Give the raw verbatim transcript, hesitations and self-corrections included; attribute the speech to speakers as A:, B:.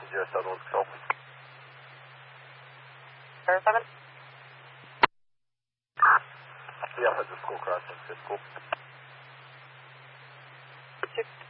A: zero seven one control.
B: Zero seven?
A: Yeah, I had the school crossing. School.
B: Six.